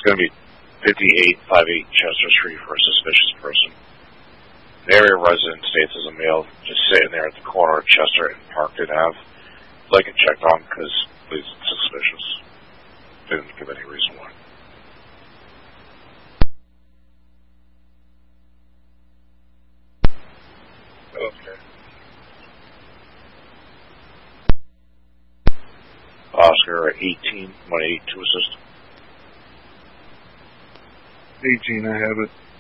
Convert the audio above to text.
It's going to be 5858 Chester Street for a suspicious person. An area resident states as a male just sitting there at the corner of Chester and Parkton Ave. I'd like it checked on because it's suspicious. Didn't give any reason why. Okay. Oscar at 18, 182 assist. 18, I have it.